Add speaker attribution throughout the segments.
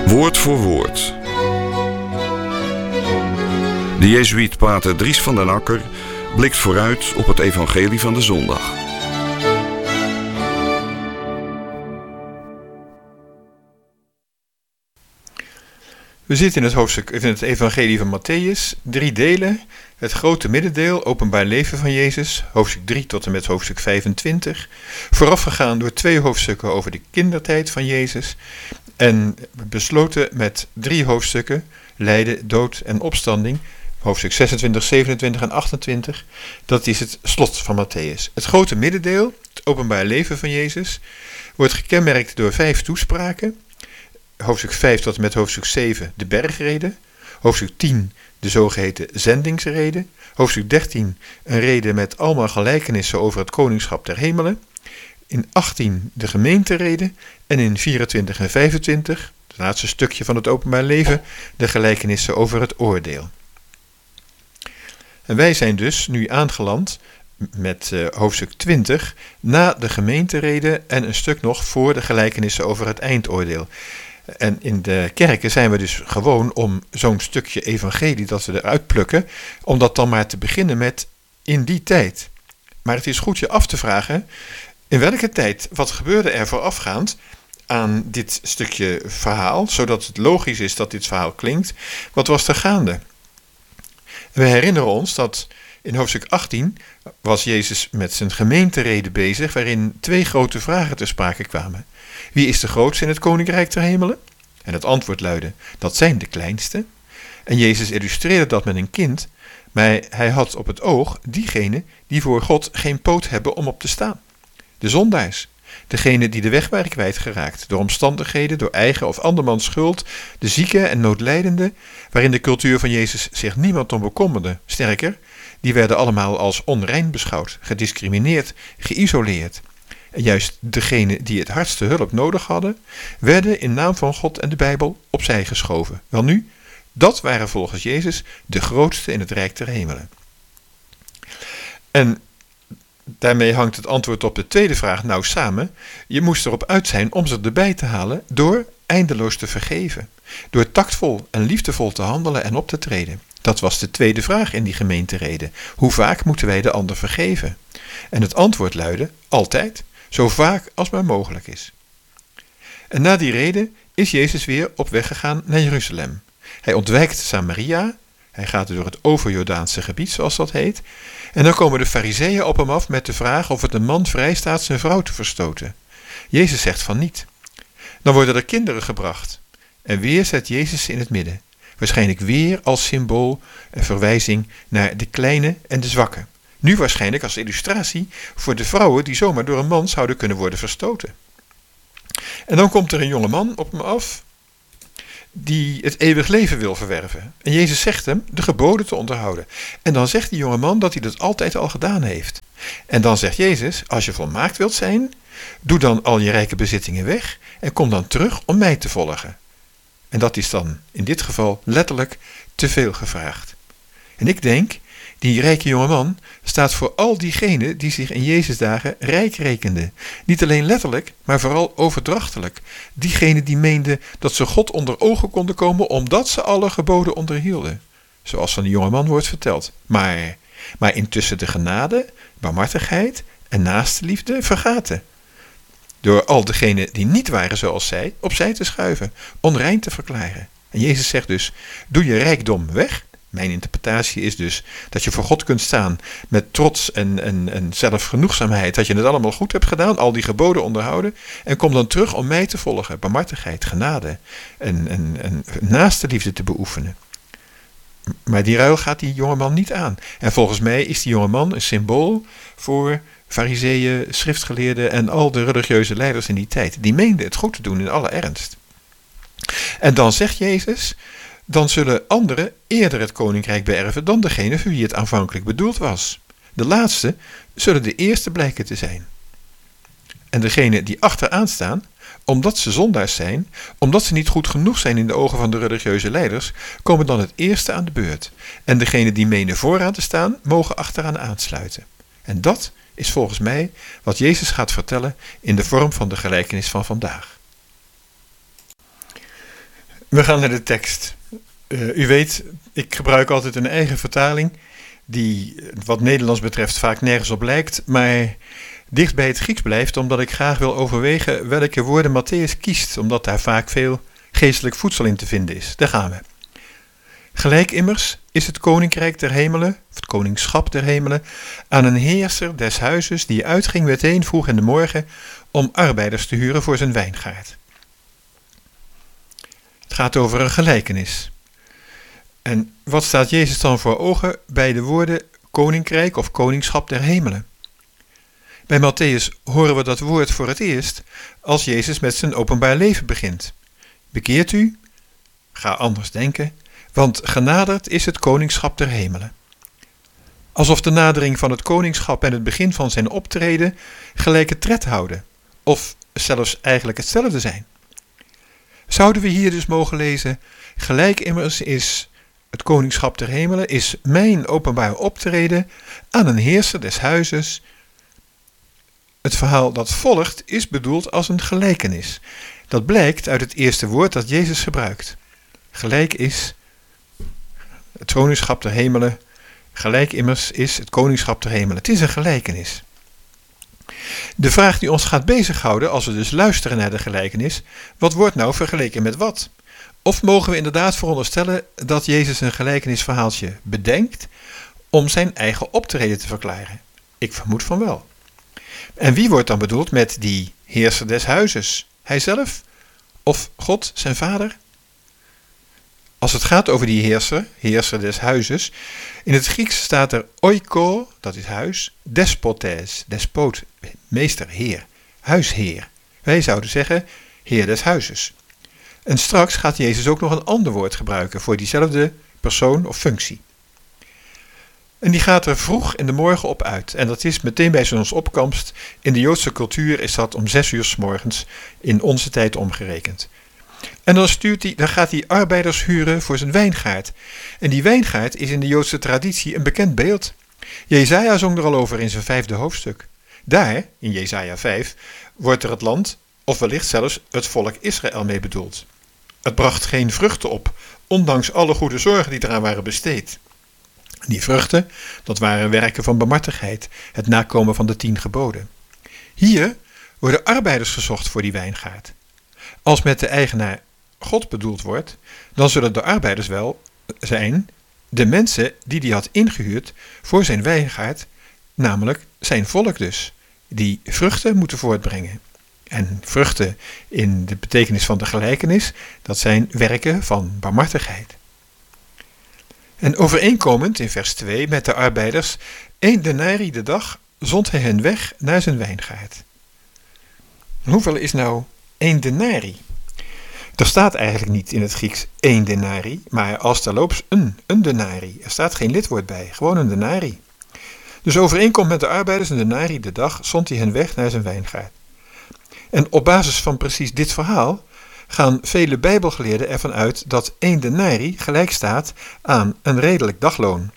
Speaker 1: Woord voor woord. De jezuïet pater Dries van den Akker blikt vooruit op het evangelie van de zondag.
Speaker 2: We zitten in het evangelie van Mattheüs, 3 delen. Het grote middendeel, openbaar leven van Jezus, hoofdstuk 3 tot en met hoofdstuk 25. Voorafgegaan door 2 hoofdstukken over de kindertijd van Jezus. En besloten met 3 hoofdstukken, lijden, dood en opstanding, hoofdstuk 26, 27 en 28. Dat is het slot van Mattheüs. Het grote middendeel, het openbaar leven van Jezus, wordt gekenmerkt door 5 toespraken. Hoofdstuk 5 tot en met hoofdstuk 7 de bergrede. Hoofdstuk 10 de zogeheten zendingsrede. Hoofdstuk 13 een rede met allemaal gelijkenissen over het koningschap der hemelen. In 18 de gemeenterede. En in 24 en 25, het laatste stukje van het openbaar leven, de gelijkenissen over het oordeel. En wij zijn dus nu aangeland met hoofdstuk 20 na de gemeenterede en een stuk nog voor de gelijkenissen over het eindoordeel. En in de kerken zijn we dus gewoon om zo'n stukje evangelie dat we eruit plukken, om dat dan maar te beginnen met in die tijd. Maar het is goed je af te vragen, in welke tijd, wat gebeurde er voorafgaand aan dit stukje verhaal, zodat het logisch is dat dit verhaal klinkt, wat was er gaande? We herinneren ons dat in hoofdstuk 18 was Jezus met zijn gemeenterede bezig, waarin 2 grote vragen ter sprake kwamen. Wie is de grootste in het koninkrijk der hemelen? En het antwoord luidde, dat zijn de kleinste. En Jezus illustreerde dat met een kind, maar hij had op het oog diegenen die voor God geen poot hebben om op te staan. De zondaars, degenen die de weg waren kwijtgeraakt, door omstandigheden, door eigen of andermans schuld, de zieken en noodlijdenden, waarin de cultuur van Jezus zich niemand om bekommerde. Sterker, die werden allemaal als onrein beschouwd, gediscrimineerd, geïsoleerd. En juist degenen die het hardste hulp nodig hadden, werden in naam van God en de Bijbel opzij geschoven. Welnu, dat waren volgens Jezus de grootste in het rijk der hemelen. En daarmee hangt het antwoord op de tweede vraag nou samen. Je moest erop uit zijn om ze erbij te halen door eindeloos te vergeven. Door tactvol en liefdevol te handelen en op te treden. Dat was de tweede vraag in die gemeenterede. Hoe vaak moeten wij de ander vergeven? En het antwoord luidde, altijd, zo vaak als maar mogelijk is. En na die rede is Jezus weer op weg gegaan naar Jeruzalem. Hij ontwijkt Samaria, hij gaat door het overjordaanse gebied, zoals dat heet. En dan komen de farizeeën op hem af met de vraag of het een man vrijstaat zijn vrouw te verstoten. Jezus zegt van niet. Dan worden er kinderen gebracht. En weer zet Jezus ze in het midden. Waarschijnlijk weer als symbool en verwijzing naar de kleine en de zwakke. Nu waarschijnlijk als illustratie voor de vrouwen die zomaar door een man zouden kunnen worden verstoten. En dan komt er een jonge man op hem af die het eeuwig leven wil verwerven. En Jezus zegt hem de geboden te onderhouden. En dan zegt die jonge man dat hij dat altijd al gedaan heeft. En dan zegt Jezus, als je volmaakt wilt zijn, doe dan al je rijke bezittingen weg en kom dan terug om mij te volgen. En dat is dan in dit geval letterlijk te veel gevraagd. En ik denk, die rijke jongeman staat voor al diegenen die zich in Jezus dagen rijk rekenden. Niet alleen letterlijk, maar vooral overdrachtelijk. Diegenen die meenden dat ze God onder ogen konden komen omdat ze alle geboden onderhielden. Zoals van die jongeman wordt verteld. Maar intussen de genade, barmhartigheid en naastenliefde vergaten. Door al degenen die niet waren zoals zij, opzij te schuiven, onrein te verklaren. En Jezus zegt dus, doe je rijkdom weg. Mijn interpretatie is dus dat je voor God kunt staan met trots en zelfgenoegzaamheid, dat je het allemaal goed hebt gedaan, al die geboden onderhouden, en kom dan terug om mij te volgen, barmhartigheid, genade en naaste liefde te beoefenen. Maar die ruil gaat die jongeman niet aan. En volgens mij is die jongeman een symbool voor farizeeën, schriftgeleerden en al de religieuze leiders in die tijd. Die meenden het goed te doen in alle ernst. En dan zegt Jezus, dan zullen anderen eerder het koninkrijk beërven dan degene voor wie het aanvankelijk bedoeld was. De laatste zullen de eerste blijken te zijn. En degenen die achteraan staan, omdat ze zondaars zijn, omdat ze niet goed genoeg zijn in de ogen van de religieuze leiders, komen dan het eerste aan de beurt. En degenen die menen vooraan te staan, mogen achteraan aansluiten. En dat is volgens mij wat Jezus gaat vertellen in de vorm van de gelijkenis van vandaag. We gaan naar de tekst. U weet, ik gebruik altijd een eigen vertaling die wat Nederlands betreft vaak nergens op lijkt, maar dicht bij het Grieks blijft, omdat ik graag wil overwegen welke woorden Matthäus kiest, omdat daar vaak veel geestelijk voedsel in te vinden is. Daar gaan we. Gelijk immers is het koninkrijk der hemelen, of het koningschap der hemelen, aan een heerser des huizes die uitging meteen vroeg in de morgen om arbeiders te huren voor zijn wijngaard. Het gaat over een gelijkenis. En wat staat Jezus dan voor ogen bij de woorden koninkrijk of koningschap der hemelen? Bij Matthäus horen we dat woord voor het eerst als Jezus met zijn openbaar leven begint. Bekeert u, ga anders denken, want genaderd is het koningschap der hemelen. Alsof de nadering van het koningschap en het begin van zijn optreden gelijke tred houden, of zelfs eigenlijk hetzelfde zijn. Zouden we hier dus mogen lezen, gelijk immers is het koningschap der hemelen, is mijn openbaar optreden aan een heerser des huizes. Het verhaal dat volgt is bedoeld als een gelijkenis. Dat blijkt uit het eerste woord dat Jezus gebruikt. Gelijk is het koningschap der hemelen, gelijk immers is het koningschap der hemelen. Het is een gelijkenis. De vraag die ons gaat bezighouden als we dus luisteren naar de gelijkenis, wat wordt nou vergeleken met wat? Of mogen we inderdaad veronderstellen dat Jezus een gelijkenisverhaaltje bedenkt om zijn eigen optreden te verklaren? Ik vermoed van wel. En wie wordt dan bedoeld met die heerser des huizes? Hij zelf? Of God, zijn vader? Als het gaat over die heerser des huizes, in het Grieks staat er oiko, dat is huis, despotes, despoot, meester, heer, huisheer. Wij zouden zeggen heer des huizes. En straks gaat Jezus ook nog een ander woord gebruiken voor diezelfde persoon of functie. En die gaat er vroeg in de morgen op uit. En dat is meteen bij zonsopkomst. In de Joodse cultuur is dat om 6 uur 's morgens in onze tijd omgerekend. En dan gaat hij arbeiders huren voor zijn wijngaard. En die wijngaard is in de Joodse traditie een bekend beeld. Jesaja zong er al over in zijn 5e hoofdstuk. Daar, in Jesaja 5, wordt er het land, of wellicht zelfs het volk Israël mee bedoeld. Het bracht geen vruchten op, ondanks alle goede zorgen die eraan waren besteed. Die vruchten, dat waren werken van barmhartigheid, het nakomen van de 10 geboden. Hier worden arbeiders gezocht voor die wijngaard. Als met de eigenaar God bedoeld wordt, dan zullen de arbeiders wel zijn de mensen die hij had ingehuurd voor zijn wijngaard, namelijk zijn volk dus, die vruchten moeten voortbrengen. En vruchten in de betekenis van de gelijkenis, dat zijn werken van barmhartigheid. En overeenkomend in vers 2 met de arbeiders, 1 denari de dag, zond hij hen weg naar zijn wijngaard. Hoeveel is nou 1 denari? Er staat eigenlijk niet in het Grieks 1 denari, maar als terloops een denari. Er staat geen lidwoord bij, gewoon een denari. Dus overeenkomst met de arbeiders, 1 denari de dag, zond hij hen weg naar zijn wijngaard. En op basis van precies dit verhaal gaan vele bijbelgeleerden ervan uit dat 1 denari gelijk staat aan een redelijk dagloon.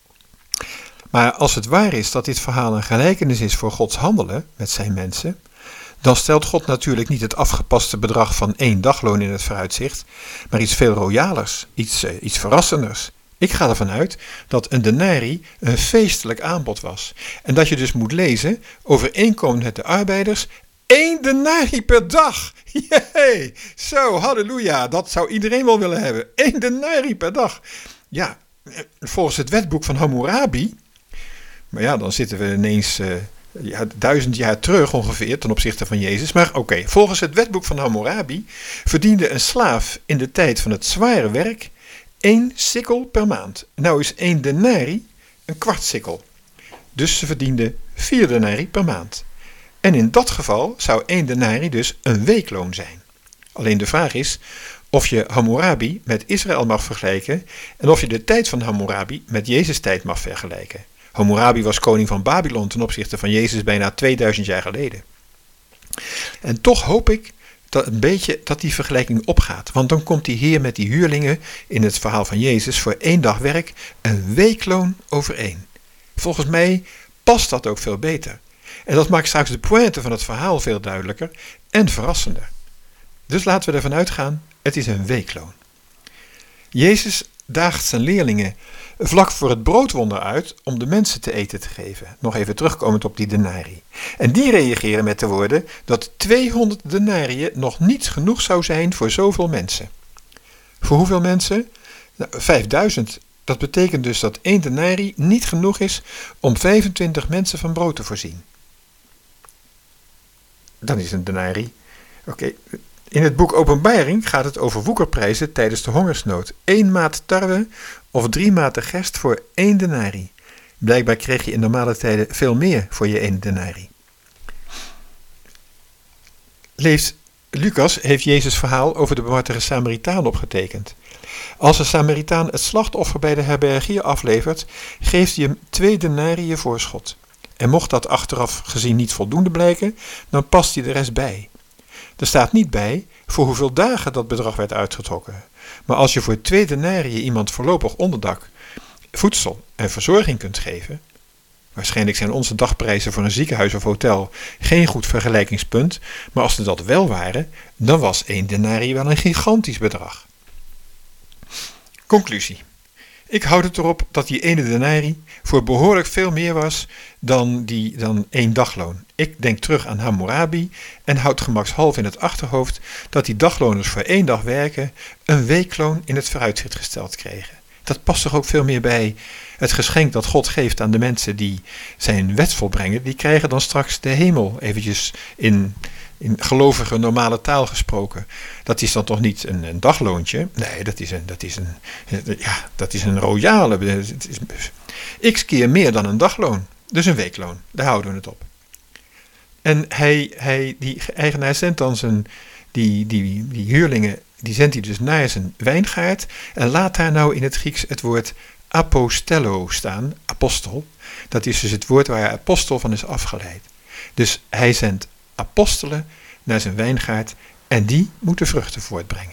Speaker 2: Maar als het waar is dat dit verhaal een gelijkenis is voor Gods handelen met zijn mensen, dan stelt God natuurlijk niet het afgepaste bedrag van 1 dagloon in het vooruitzicht, maar iets veel royalers, iets verrassenders. Ik ga ervan uit dat een denari een feestelijk aanbod was. En dat je dus moet lezen, overeenkomend met de arbeiders, 1 denari per dag. Jee, zo, halleluja, dat zou iedereen wel willen hebben. 1 denari per dag. Ja, volgens het wetboek van Hammurabi, maar ja, dan zitten we ineens 1000 jaar terug ongeveer ten opzichte van Jezus. Maar oké, volgens het wetboek van Hammurabi verdiende een slaaf in de tijd van het zware werk 1 sikkel per maand. Nou is 1 denari een kwart sikkel. Dus ze verdiende 4 denari per maand. En in dat geval zou 1 denari dus een weekloon zijn. Alleen de vraag is of je Hammurabi met Israël mag vergelijken en of je de tijd van Hammurabi met Jezus' tijd mag vergelijken. Hammurabi was koning van Babylon ten opzichte van Jezus bijna 2000 jaar geleden. En toch hoop ik dat die vergelijking opgaat. Want dan komt die heer met die huurlingen in het verhaal van Jezus voor 1 dag werk een weekloon overeen. Volgens mij past dat ook veel beter. En dat maakt straks de pointe van het verhaal veel duidelijker en verrassender. Dus laten we ervan uitgaan, het is een weekloon. Jezus daagt zijn leerlingen vlak voor het broodwonder uit om de mensen te eten te geven. Nog even terugkomend op die denari. En die reageren met de woorden dat 200 denariën nog niet genoeg zou zijn voor zoveel mensen. Voor hoeveel mensen? 5000. Dat betekent dus dat 1 denari niet genoeg is om 25 mensen van brood te voorzien. Dan is een denari. Oké. In het boek Openbaring gaat het over woekerprijzen tijdens de hongersnood. 1 maat tarwe of 3 maten gerst voor 1 denari. Blijkbaar kreeg je in normale tijden veel meer voor je 1 denari. Lucas heeft Jezus' verhaal over de barmhartige Samaritaan opgetekend. Als een Samaritaan het slachtoffer bij de herbergier aflevert, geeft hij hem 2 denariën voorschot. En mocht dat achteraf gezien niet voldoende blijken, dan past hij de rest bij. Er staat niet bij voor hoeveel dagen dat bedrag werd uitgetrokken. Maar als je voor 2 denariën iemand voorlopig onderdak, voedsel en verzorging kunt geven, waarschijnlijk zijn onze dagprijzen voor een ziekenhuis of hotel geen goed vergelijkingspunt, maar als ze dat wel waren, dan was 1 denari wel een gigantisch bedrag. Conclusie. Ik houd het erop dat die 1 denari voor behoorlijk veel meer was dan 1 dagloon. Ik denk terug aan Hammurabi en houd gemakshalve in het achterhoofd dat die dagloners voor 1 dag werken een weekloon in het vooruitzicht gesteld kregen. Dat past toch ook veel meer bij het geschenk dat God geeft aan de mensen die zijn wet volbrengen. Die krijgen dan straks de hemel, eventjes in gelovige normale taal gesproken. Dat is dan toch niet een dagloontje? Nee, dat is een royale. X keer meer dan een dagloon. Dus een weekloon. Daar houden we het op. En die eigenaar zendt dan die huurlingen, die zendt hij dus naar zijn wijngaard. En laat daar nou in het Grieks het woord apostello staan. Apostel. Dat is dus het woord waar apostel van is afgeleid. Dus hij zendt apostelen naar zijn wijngaard en die moeten vruchten voortbrengen.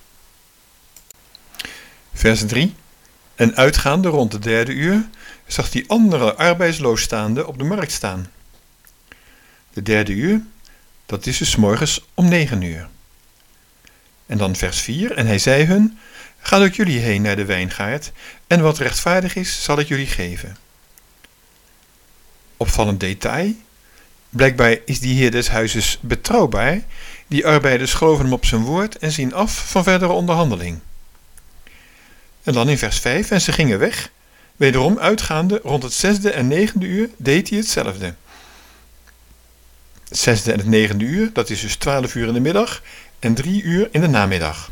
Speaker 2: Vers 3. En uitgaande rond de 3e uur zag die andere arbeidsloos staande op de markt staan. De 3e uur, dat is dus 's morgens om 9 uur. En dan vers 4. En hij zei hun, ga ook jullie heen naar de wijngaard en wat rechtvaardig is, zal ik jullie geven. Opvallend detail. Blijkbaar is die heer des huizes betrouwbaar. Die arbeiders geloven hem op zijn woord en zien af van verdere onderhandeling. En dan in vers 5. En ze gingen weg. Wederom uitgaande rond het 6e en 9e uur deed hij hetzelfde. Het 6e en het 9e uur, dat is dus 12 uur in de middag en 3 uur in de namiddag.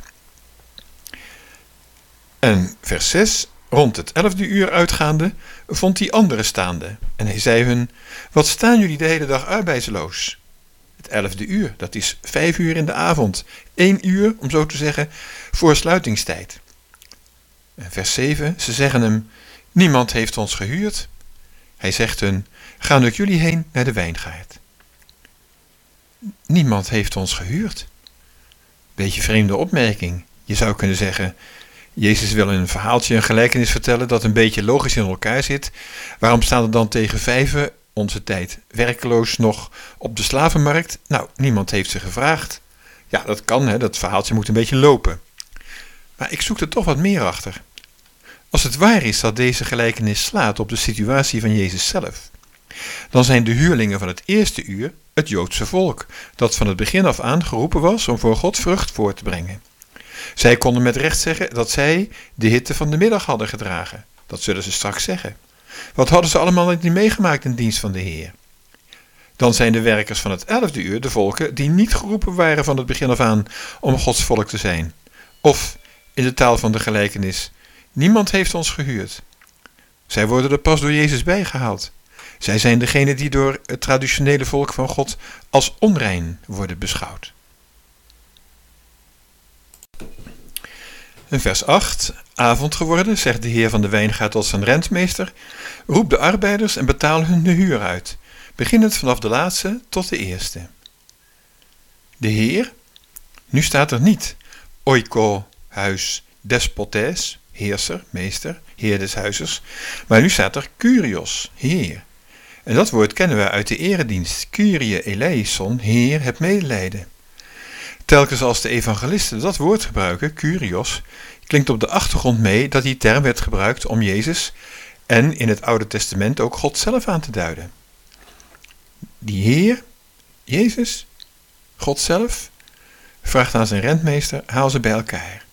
Speaker 2: En vers 6. Rond het 11e uur uitgaande vond hij anderen staande. En hij zei hun, wat staan jullie de hele dag arbeidsloos? Het 11e uur, dat is 5 uur in de avond. 1 uur, om zo te zeggen, voor sluitingstijd. En vers 7, ze zeggen hem, niemand heeft ons gehuurd. Hij zegt hun, gaan ook jullie heen naar de wijngaard. Niemand heeft ons gehuurd. Beetje vreemde opmerking. Je zou kunnen zeggen, Jezus wil in een verhaaltje een gelijkenis vertellen dat een beetje logisch in elkaar zit. Waarom staan er dan tegen 5 onze tijd werkeloos nog op de slavenmarkt? Nou, niemand heeft ze gevraagd. Ja, dat kan, hè, dat verhaaltje moet een beetje lopen. Maar ik zoek er toch wat meer achter. Als het waar is dat deze gelijkenis slaat op de situatie van Jezus zelf, dan zijn de huurlingen van het 1e uur het Joodse volk, dat van het begin af aan geroepen was om voor God vrucht voor te brengen. Zij konden met recht zeggen dat zij de hitte van de middag hadden gedragen. Dat zullen ze straks zeggen. Wat hadden ze allemaal niet meegemaakt in dienst van de Heer? Dan zijn de werkers van het 11e uur de volken die niet geroepen waren van het begin af aan om Gods volk te zijn. Of, in de taal van de gelijkenis, niemand heeft ons gehuurd. Zij worden er pas door Jezus bijgehaald. Zij zijn degene die door het traditionele volk van God als onrein worden beschouwd. In vers 8, avond geworden, zegt de heer van de wijngaard tot zijn rentmeester, roep de arbeiders en betaal hun de huur uit, beginnend vanaf de laatste tot de eerste. De heer, nu staat er niet oiko, huis, despotes, heerser, meester, heer des huizes, maar nu staat er Kyrios, heer. En dat woord kennen we uit de eredienst, Kyrie eleison, heer, heb medelijden. Telkens als de evangelisten dat woord gebruiken, Kyrios, klinkt op de achtergrond mee dat die term werd gebruikt om Jezus en in het Oude Testament ook God zelf aan te duiden. Die Heer, Jezus, God zelf, vraagt aan zijn rentmeester, haal ze bij elkaar.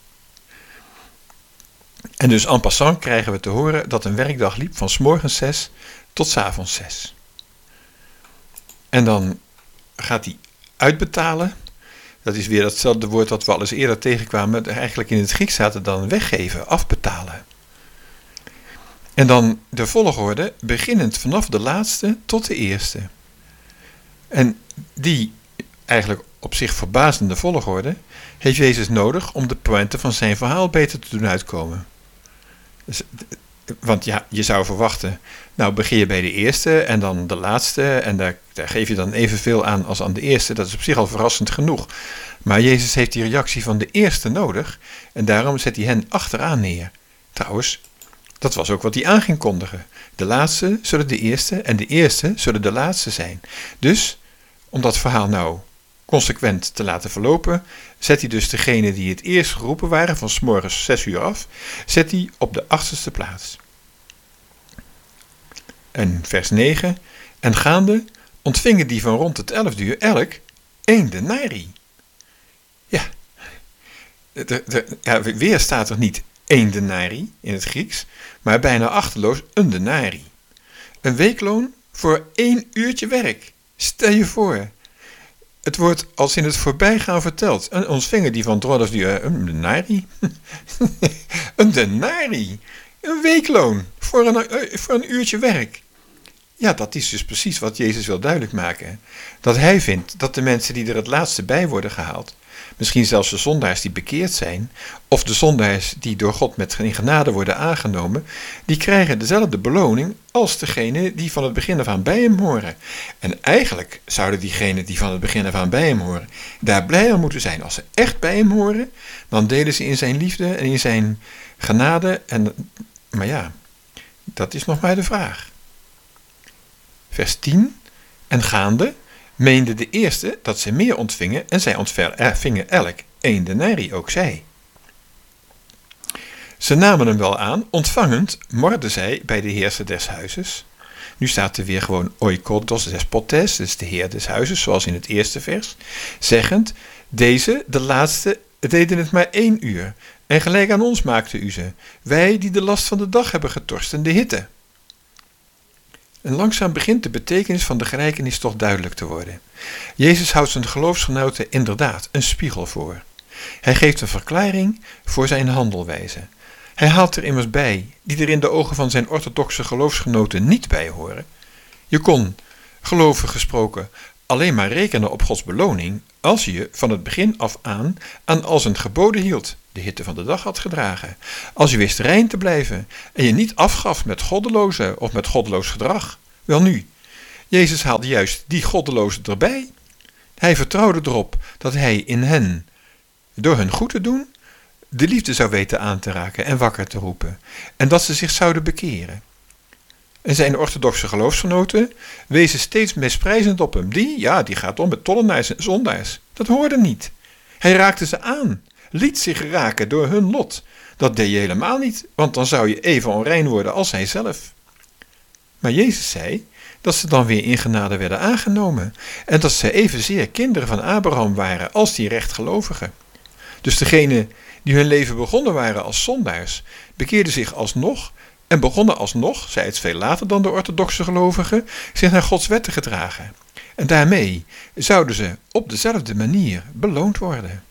Speaker 2: En dus en passant krijgen we te horen dat een werkdag liep van 's morgens 6 tot 's avonds 6. En dan gaat hij uitbetalen. Dat is weer datzelfde woord dat we al eens eerder tegenkwamen. Eigenlijk in het Grieks staat het dan weggeven, afbetalen. En dan de volgorde, beginnend vanaf de laatste tot de eerste. En die eigenlijk op zich verbazende volgorde heeft Jezus nodig om de pointe van zijn verhaal beter te doen uitkomen. Dus, want ja, je zou verwachten, nou begin je bij de eerste en dan de laatste en daar geef je dan evenveel aan als aan de eerste. Dat is op zich al verrassend genoeg. Maar Jezus heeft die reactie van de eerste nodig en daarom zet hij hen achteraan neer. Trouwens, dat was ook wat hij aan ging kondigen. De laatste zullen de eerste en de eerste zullen de laatste zijn. Dus, om dat verhaal nou consequent te laten verlopen, zet hij dus degene die het eerst geroepen waren, van 's morgens 6 uur af, zet hij op de 8e plaats. En vers 9, en gaande ontvingen die van rond het 11e uur elk 1 denarii. Ja, weer staat er niet 1 denarii in het Grieks, maar bijna achterloos een denarii. Een weekloon voor 1 uurtje werk. Stel je voor. Het wordt als in het voorbijgaan verteld. En ontvingen die van 12 uur een denarii. Een denarii. Een weekloon voor een uurtje werk. Ja, dat is dus precies wat Jezus wil duidelijk maken. Dat hij vindt dat de mensen die er het laatste bij worden gehaald, misschien zelfs de zondaars die bekeerd zijn, of de zondaars die door God met genade worden aangenomen, die krijgen dezelfde beloning als degene die van het begin af aan bij hem horen. En eigenlijk zouden diegenen die van het begin af aan bij hem horen, daar blij aan moeten zijn. Als ze echt bij hem horen, dan delen ze in zijn liefde en in zijn genade. Maar ja, dat is nog maar de vraag. Vers 10, en gaande meende de eerste dat ze meer ontvingen en zij ontvingen elk 1 denarii, ook zij. Ze namen hem wel aan, ontvangend morden zij bij de heerser des huizes. Nu staat er weer gewoon oikotos despotes, dus de heer des huizes, zoals in het eerste vers, zeggend, deze, de laatste, deden het maar 1 uur, en gelijk aan ons maakte u ze, wij die de last van de dag hebben getorst en de hitte. En langzaam begint de betekenis van de gelijkenis toch duidelijk te worden. Jezus houdt zijn geloofsgenoten inderdaad een spiegel voor. Hij geeft een verklaring voor zijn handelwijze. Hij haalt er immers bij, die er in de ogen van zijn orthodoxe geloofsgenoten niet bij horen. Je kon, gelovig gesproken, alleen maar rekenen op Gods beloning als je je van het begin af aan al zijn geboden hield, de hitte van de dag had gedragen, als je wist rein te blijven en je niet afgaf met goddelozen of met goddeloos gedrag. Welnu, Jezus haalde juist die goddelozen erbij. Hij vertrouwde erop dat hij in hen, door hun goed te doen, de liefde zou weten aan te raken en wakker te roepen, en dat ze zich zouden bekeren. En zijn orthodoxe geloofsgenoten wezen steeds misprijzend op hem. Die gaat om met tollenaars en zondaars. Dat hoorde niet. Hij raakte ze aan, liet zich raken door hun lot. Dat deed je helemaal niet, want dan zou je even onrein worden als hij zelf. Maar Jezus zei dat ze dan weer in genade werden aangenomen en dat ze evenzeer kinderen van Abraham waren als die rechtgelovigen. Dus degenen die hun leven begonnen waren als zondaars, bekeerden zich alsnog en begonnen alsnog, zij het veel later dan de orthodoxe gelovigen, zich naar Gods wetten gedragen. En daarmee zouden ze op dezelfde manier beloond worden.